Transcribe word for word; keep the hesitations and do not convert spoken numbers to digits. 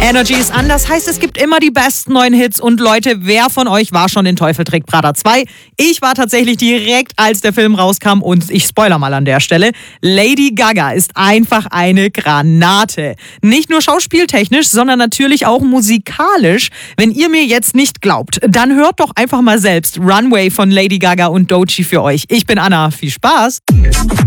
Energy ist an, das heißt, es gibt immer die besten neuen Hits. Und Leute, wer von euch war schon in Teufel trägt Prada zwei? Ich war tatsächlich direkt, als der Film rauskam, und ich spoiler mal an der Stelle, Lady Gaga ist einfach eine Granate. Nicht nur schauspieltechnisch, sondern natürlich auch musikalisch. Wenn ihr mir jetzt nicht glaubt, dann hört doch einfach mal selbst Runway von Lady Gaga und Doechii für euch. Ich bin Anna, viel Spaß!